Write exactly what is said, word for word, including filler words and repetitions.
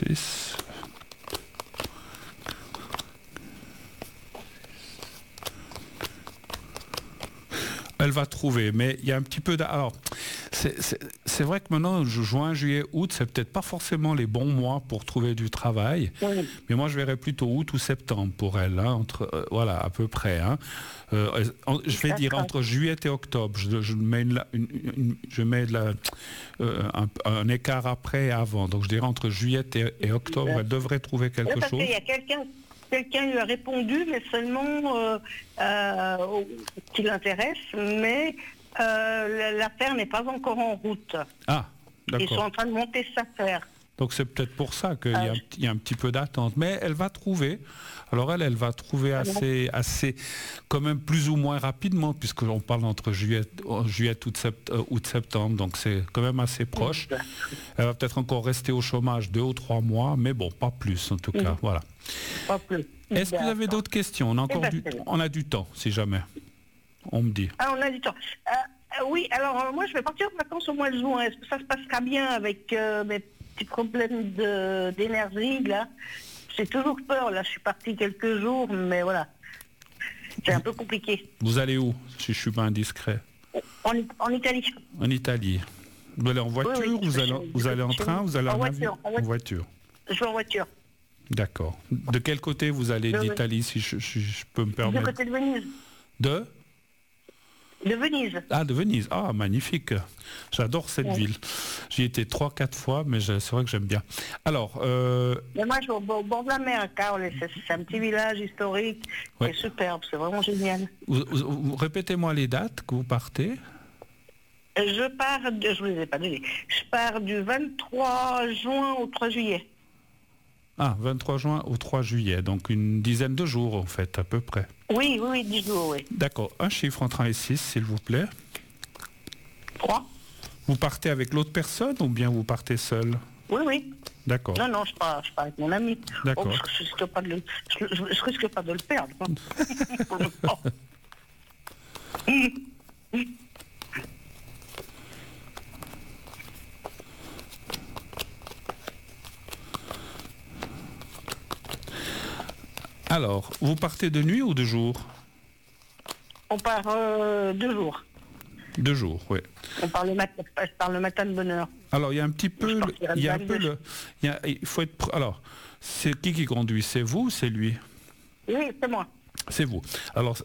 six. Elle va trouver, mais il y a un petit peu d'... Alors, c'est, c'est, c'est vrai que maintenant, juin, juillet, août, c'est peut-être pas forcément les bons mois pour trouver du travail, oui. Mais moi, je verrais plutôt août ou septembre pour elle, hein, entre, euh, voilà, à peu près. Hein. Euh, je vais dire entre juillet et octobre, je, je mets, une, une, une, je mets la, euh, un, un écart après et avant, donc je dirais entre juillet et, et octobre, elle devrait trouver quelque oui, parce chose. Qu'il y a quelqu'un... Quelqu'un lui a répondu, mais seulement euh, euh, qui l'intéresse, mais euh, l'affaire n'est pas encore en route. Ah, d'accord. Ils sont en train de monter cette affaire. Donc c'est peut-être pour ça qu'il euh, y a, il y a un petit peu d'attente. Mais elle va trouver. Alors elle, elle va trouver assez, assez, quand même plus ou moins rapidement, puisqu'on parle entre juillet, juillet août, sept, euh, août, septembre, donc c'est quand même assez proche. Elle va peut-être encore rester au chômage deux ou trois mois, mais bon, pas plus en tout cas. Mmh. Voilà. Pas plus. Est-ce que vous avez d'autres questions? On a encore du, on a du temps, si jamais. On me dit. Ah, on a du temps. Euh, euh, oui, alors euh, moi je vais partir en vacances au mois de juin. Est-ce que ça se passera bien avec euh, mes petits problèmes de, d'énergie là? J'ai toujours peur. Là, je suis partie quelques jours, mais voilà, c'est un peu compliqué. Vous allez où, si je suis pas indiscret? En, en Italie. En Italie. Vous allez en voiture? Oui, oui, vous, allez, vous allez en train? Vous allez en, en voiture. En, en voiture. Je vais en voiture. D'accord. De quel côté vous allez d'Italie, si je, si je peux me permettre? Du côté de Venise. De De Venise. Ah, de Venise. Ah, magnifique. J'adore cette oui. ville. J'y étais trois, quatre fois, mais je, c'est vrai que j'aime bien. Alors... Euh... Mais moi, je suis au bord, au bord de la mer, Carole. C'est, c'est un petit village historique. Ouais. C'est superbe. C'est vraiment génial. Vous, vous, vous, répétez-moi les dates que vous partez. Je pars... De, je ne vous les ai pas donné. Je pars du vingt-trois juin au trois juillet. Ah, vingt-trois juin au trois juillet, donc une dizaine de jours en fait, à peu près. Oui, oui, oui, dix jours, oui. D'accord. Un chiffre entre un et six, s'il vous plaît. trois. Vous partez avec l'autre personne ou bien vous partez seul? Oui, oui. D'accord. Non, non, je pars, je pars avec mon ami. D'accord. Oh, je, risque pas de le, je, je, je risque pas de le perdre. Alors, vous partez de nuit ou de jour? On part euh, deux jours. Deux jours, oui. On part le matin, je pars le matin de bonne heure. Alors, il y a un petit peu... Le, il y a un peu le... Il, y a, il faut être... Alors, c'est qui qui conduit? C'est vous ou c'est lui? Oui, c'est moi. C'est vous. Alors,